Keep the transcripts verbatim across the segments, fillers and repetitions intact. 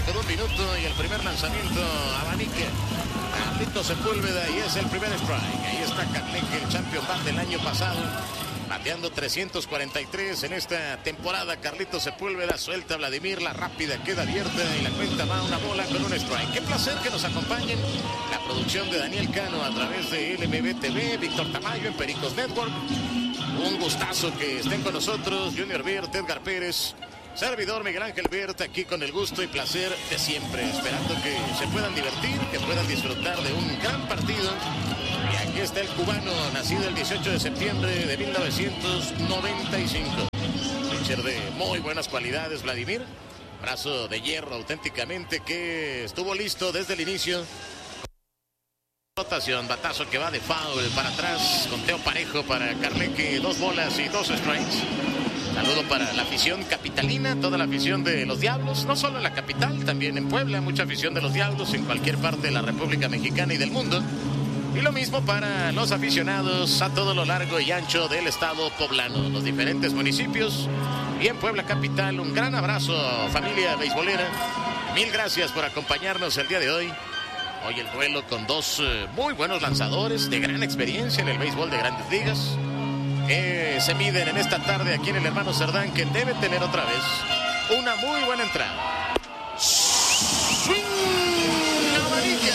con un minuto y el primer lanzamiento abanica Carlitos Sepúlveda y es el primer strike. Ahí está Carnegie, el champion bat del año pasado, bateando trescientos cuarenta y tres en esta temporada. Carlitos Sepúlveda suelta a Vladimir, la rápida queda abierta y la cuenta va una bola con un strike. Qué placer que nos acompañen. La producción de Daniel Cano a través de L M B T V, Víctor Tamayo en Pericos Network. Un gustazo que estén con nosotros Junior Birt, Edgar Pérez, servidor Miguel Ángel Birt, aquí con el gusto y placer de siempre, esperando que se puedan divertir, que puedan disfrutar de un gran partido. Y aquí está el cubano, nacido el dieciocho de septiembre de mil novecientos noventa y cinco. Pitcher de muy buenas cualidades, Vladimir. Brazo de hierro auténticamente, que estuvo listo desde el inicio. Rotación, batazo que va de foul para atrás, conteo parejo para Carnegie, dos bolas y dos strikes. Saludo para la afición capitalina, toda la afición de los Diablos, no solo en la capital, también en Puebla, mucha afición de los Diablos en cualquier parte de la República Mexicana y del mundo. Y lo mismo para los aficionados a todo lo largo y ancho del estado poblano, los diferentes municipios. Y en Puebla capital, un gran abrazo, familia beisbolera. Mil gracias por acompañarnos el día de hoy. Hoy el duelo con dos eh, muy buenos lanzadores de gran experiencia en el béisbol de Grandes Ligas. Que se miden en esta tarde aquí en el Hermano Cerdán, que debe tener otra vez una muy buena entrada. Swing amarilla.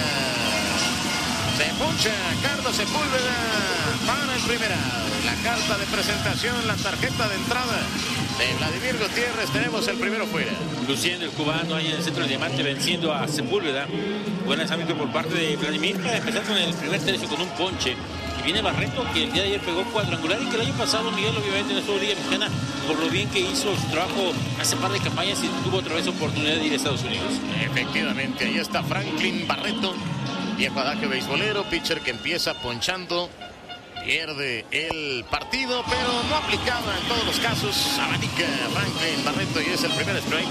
Se puncha Carlos Sepúlveda para el primer out. La carta de presentación, la tarjeta de entrada de Vladimir Gutiérrez. Tenemos el primero fuera. Luciendo el cubano ahí en el centro del diamante, venciendo a Sepúlveda. Buen lanzamiento por parte de Vladimir para empezar con el primer tercio con un ponche. Y viene Barreto, que el día de ayer pegó cuadrangular y que el año pasado Miguel obviamente en la Liga Mexicana, por lo bien que hizo su trabajo hace par de campañas y tuvo otra vez oportunidad de ir a Estados Unidos. Efectivamente, ahí está Franklin Barreto, viejo adaje beisbolero, pitcher que empieza ponchando. Pierde el partido, pero no aplicaba en todos los casos. Abanica Franklin Barreto y es el primer strike.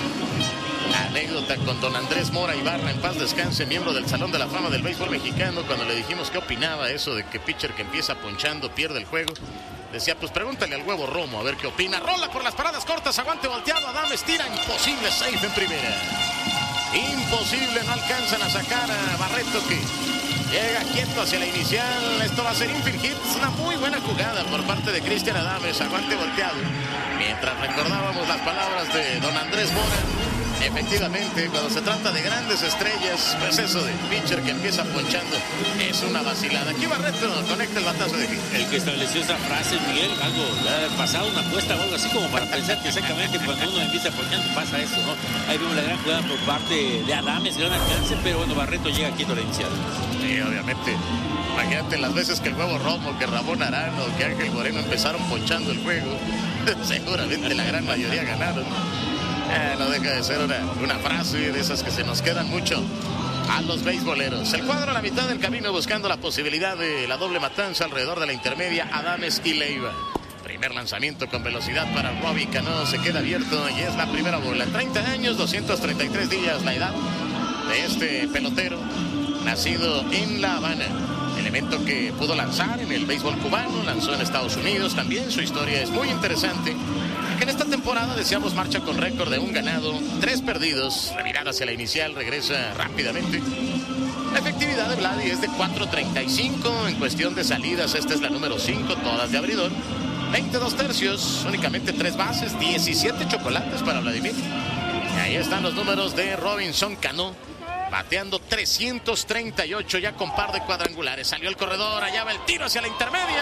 Anécdota con don Andrés Mora Ibarra, en paz descanse, miembro del Salón de la Fama del Béisbol Mexicano, cuando le dijimos qué opinaba eso de que pitcher que empieza ponchando pierde el juego. Decía, pues pregúntale al Huevo Romo a ver qué opina. Rola por las paradas cortas, aguante volteado, Adames tira, imposible, safe en primera. Imposible, no alcanzan a sacar a Barreto, que llega quieto hacia la inicial. Esto va a ser infield hit. Una muy buena jugada por parte de Cristian Adames. Aguante volteado. Mientras recordábamos las palabras de don Andrés Mora. Efectivamente, cuando se trata de grandes estrellas, pues eso de pitcher que empieza ponchando es una vacilada. Aquí Barreto conecta el batazo de hit. El que estableció esa frase, Miguel, algo ha pasado, una apuesta o algo así como para pensar que exactamente cuando uno empieza ponchando pasa eso, ¿no? Ahí vemos la gran jugada por parte de Adames, gran alcance, pero bueno, Barreto llega quieto a la inicial. Sí, obviamente. Imagínate las veces que el Huevo Romo, que Ramón Arano, que Ángel Moreno empezaron ponchando el juego. Seguramente la gran mayoría ganaron. Eh, no deja de ser una, una frase de esas que se nos quedan mucho a los beisboleros. El cuadro a la mitad del camino buscando la posibilidad de la doble matanza alrededor de la intermedia. Adames y Leiva. Primer lanzamiento con velocidad para Robbie Cano. Se queda abierto y es la primera bola. treinta años, doscientos treinta y tres días la edad de este pelotero, nacido en La Habana. Elemento que pudo lanzar en el béisbol cubano, lanzó en Estados Unidos también. Su historia es muy interesante. Que en esta temporada deseamos marcha con récord de un ganado, tres perdidos, revirada hacia la inicial, regresa rápidamente. La efectividad de Vladi es de cuatro treinta y cinco, en cuestión de salidas esta es la número cinco, todas de abridor. veintidós tercios, únicamente tres bases, diecisiete chocolates para Vladimir. Y ahí están los números de Robinson Cano, bateando trescientos treinta y ocho ya con par de cuadrangulares. Salió el corredor, allá va el tiro hacia la intermedia.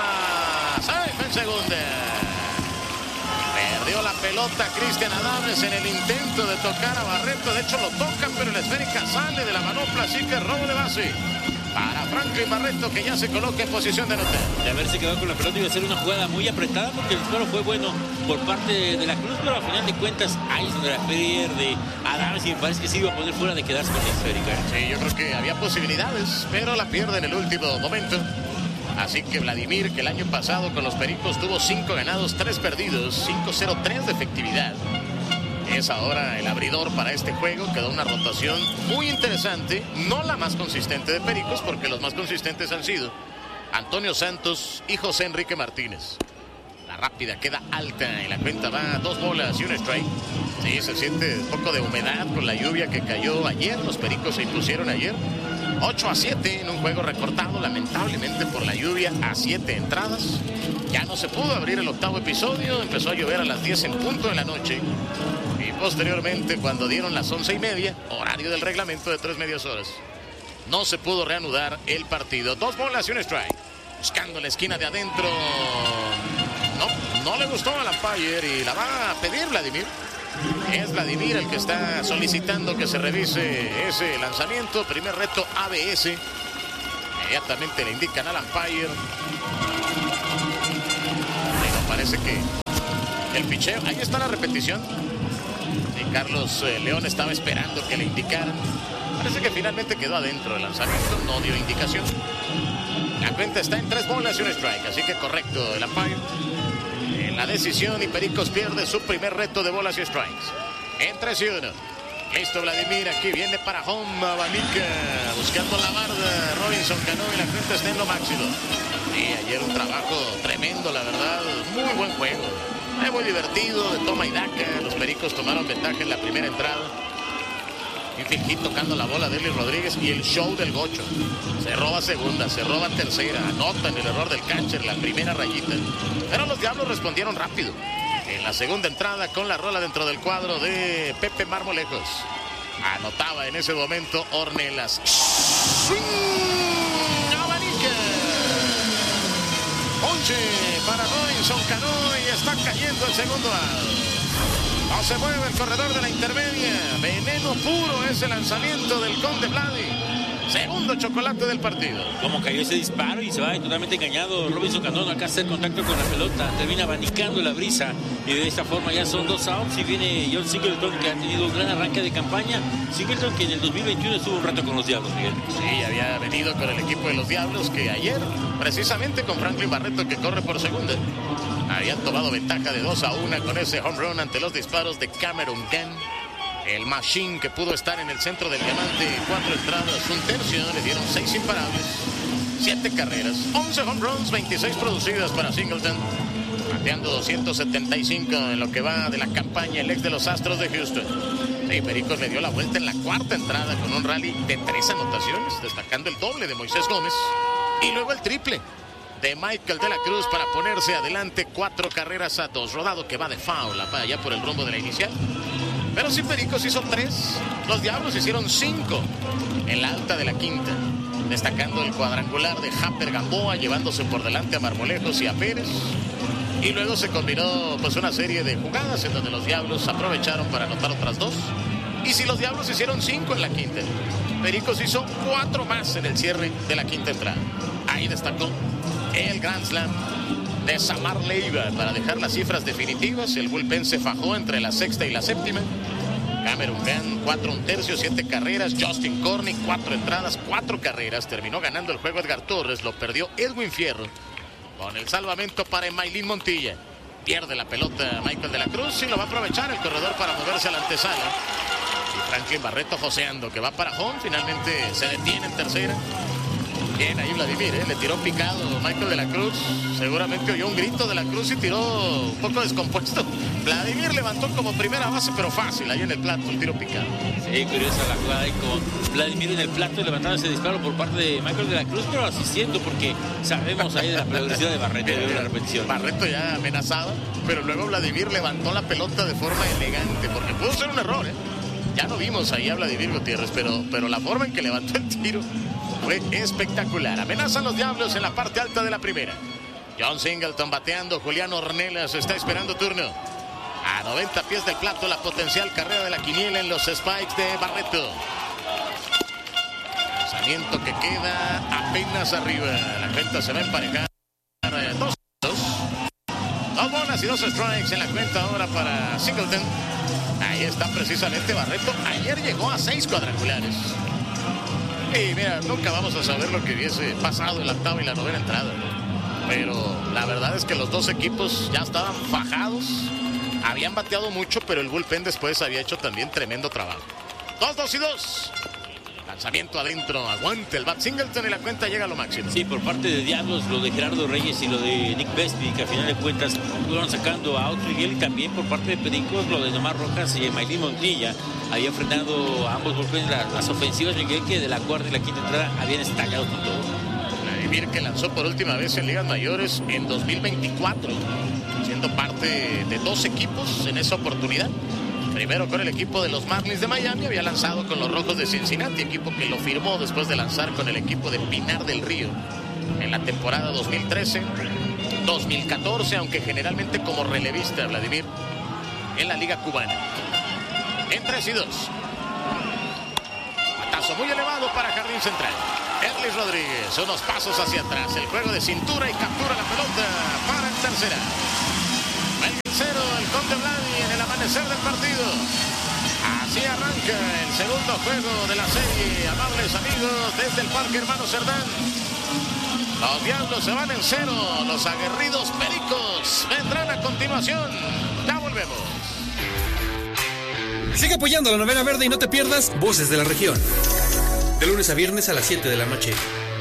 Safe en segunda. Perdió la pelota Cristian Adames en el intento de tocar a Barreto. De hecho lo tocan, pero la esférica sale de la manopla, así que robo de base para Franklin Barreto, que ya se coloca en posición de anotar. De haberse quedado con la pelota iba a ser una jugada muy apretada, porque el disparo fue bueno por parte de la Cruz, pero al final de cuentas ahí es donde la pierde Adames y me parece que sí iba a poder fuera de quedarse con la esférica. Sí, yo creo que había posibilidades, pero la pierde en el último momento. Así que Vladimir, que el año pasado con los Pericos tuvo cinco ganados, tres perdidos, cinco cero tres de efectividad, es ahora el abridor para este juego. Quedó una rotación muy interesante, no la más consistente de Pericos, porque los más consistentes han sido Antonio Santos y José Enrique Martínez. La rápida, queda alta y la cuenta va a dos bolas y un strike. Sí, se siente un poco de humedad con la lluvia que cayó ayer. Los Pericos se impusieron ayer ocho a siete en un juego recortado lamentablemente por la lluvia a siete entradas. Ya no se pudo abrir el octavo episodio, empezó a llover a las diez en punto de la noche y posteriormente cuando dieron las once y media, horario del reglamento de tres medias horas, no se pudo reanudar el partido. Dos bolas y un strike. Buscando la esquina de adentro. No, no le gustó al umpire y la va a pedir Vladimir. Es Vladimir el que está solicitando que se revise ese lanzamiento. Primer reto A B S. Inmediatamente le indican al umpire. Pero parece que el picheo. Ahí está la repetición. Y Carlos eh, León estaba esperando que le indicaran. Parece que finalmente quedó adentro el lanzamiento. No dio indicación. La cuenta está en tres bolas y un strike. Así que correcto el umpire. La decisión y Pericos pierde su primer reto de bolas y strikes. En tres y uno. Listo Vladimir, aquí viene para home, abanica, buscando la barda. Robinson Cano y la cuenta está en lo máximo. Y ayer un trabajo tremendo, la verdad. Muy buen juego. Muy divertido, de toma y daca. Los Pericos tomaron ventaja en la primera entrada. Infield tocando la bola de Eli Rodríguez y el show del Gocho. Se roba segunda, se roba tercera. Anotan el error del catcher, la primera rayita. Pero los Diablos respondieron rápido. En la segunda entrada con la rola dentro del cuadro de Pepe Marmolejos. Anotaba en ese momento Ornelas. ¡Swing! ¡Abanica! Ponche para Robinson Cano y está cayendo el segundo out. No se mueve el corredor de la intermedia. Veneno puro ese lanzamiento del Conde Vladi. Segundo chocolate del partido. Como cayó ese disparo y se va totalmente engañado Robinson Cano. Acá hacer contacto con la pelota. Termina abanicando la brisa. Y de esta forma ya son dos outs. Y viene John Singleton, que ha tenido un gran arranque de campaña. Singleton, que en el dos mil veintiuno estuvo un rato con los Diablos, Miguel. Sí, había venido con el equipo de los Diablos, que ayer, precisamente con Franklin Barreto, que corre por segunda, habían tomado ventaja de dos a uno con ese home run ante los disparos de Cameron Gunn. El machine que pudo estar en el centro del diamante, cuatro entradas, un tercio, le dieron seis imparables, siete carreras, once home runs, veintiséis producidas para Singleton, bateando doscientos setenta y cinco en lo que va de la campaña el ex de los Astros de Houston. Sí, Pericos le dio la vuelta en la cuarta entrada con un rally de tres anotaciones, destacando el doble de Moisés Gómez y luego el triple de Michael de la Cruz para ponerse adelante, cuatro carreras a dos, rodado que va de foul allá por el rumbo de la inicial. Pero si Pericos hizo tres, los Diablos hicieron cinco en la alta de la quinta, destacando el cuadrangular de Hamper Gamboa, llevándose por delante a Marmolejos y a Pérez. Y luego se combinó pues una serie de jugadas en donde los Diablos aprovecharon para anotar otras dos. Y si los Diablos hicieron cinco en la quinta, Pericos hizo cuatro más en el cierre de la quinta entrada. Ahí destacó el Grand Slam de Samar Leiva para dejar las cifras definitivas. El bullpen se fajó entre la sexta y la séptima. Cameron Gunn, cuatro un tercio, siete carreras. Justin Corney, cuatro entradas, cuatro carreras. Terminó ganando el juego Edgar Torres, lo perdió Edwin Fierro. Con el salvamento para Emailín Montilla. Pierde la pelota Michael de la Cruz y lo va a aprovechar el corredor para moverse a la antesala. Y Franklin Barreto joseando, que va para home. Finalmente se detiene en tercera. Bien, ahí Vladimir, ¿eh? Le tiró picado Michael de la Cruz. Seguramente oyó un grito de la Cruz y tiró un poco descompuesto. Vladimir levantó como primera base, pero fácil, ahí en el plato, el tiro picado. Sí, curiosa la jugada ahí con Vladimir en el plato y levantando ese disparo por parte de Michael de la Cruz, pero asistiendo porque sabemos ahí de la peligrosidad de Barreto. Bien, de la repetición. Barreto ya amenazado, pero luego Vladimir levantó la pelota de forma elegante, porque pudo ser un error, ¿eh? Ya no vimos ahí a Vladimir Gutiérrez, pero, pero la forma en que levantó el tiro fue espectacular. Amenazan los Diablos en la parte alta de la primera. John Singleton bateando, Julián Ornelas está esperando turno. A noventa pies del plato, la potencial carrera de la quiniela en los spikes de Barreto. Lanzamiento que queda apenas arriba. La cuenta se va a emparejar. Dos, dos. Dos bolas y dos strikes en la cuenta ahora para Singleton. Ahí está precisamente Barreto. Ayer llegó a seis cuadrangulares. Y mira, nunca vamos a saber lo que hubiese pasado en la octava y la novena entrada. Pero la verdad es que los dos equipos ya estaban fajados. Habían bateado mucho, pero el bullpen después había hecho también tremendo trabajo. Dos, dos y dos. Lanzamiento adentro, aguante el bat Singleton y la cuenta llega a lo máximo. Sí, por parte de Diablos, lo de Gerardo Reyes y lo de Nick Vespi, que a final de cuentas fueron sacando a Outrigel, y también por parte de Pericos, lo de Nomar Rojas y Maylin Montilla. Había frenado a ambos golpes las, las ofensivas, Miguel, que de la cuarta y la quinta entrada habían estallado con todo. Vladimir, que lanzó por última vez en ligas mayores en dos mil veinticuatro, siendo parte de dos equipos en esa oportunidad. Primero con el equipo de los Marlins de Miami, había lanzado con los Rojos de Cincinnati, equipo que lo firmó después de lanzar con el equipo de Pinar del Río en la temporada dos mil trece, dos mil catorce, aunque generalmente como relevista, Vladimir, en la Liga Cubana. En tres y dos. Batazo muy elevado para Jardín Central. Erlis Rodríguez, unos pasos hacia atrás, el juego de cintura y captura la pelota para en tercera. Cero el Conde Vladi en el amanecer del partido. Así arranca el segundo juego de la serie, amables amigos, desde el Parque Hermano Cerdán. Los Diablos se van en cero, los aguerridos Pericos vendrán a continuación. Ya volvemos. Sigue apoyando a la Novena Verde y no te pierdas Voces de la Región. De lunes a viernes a las siete de la noche.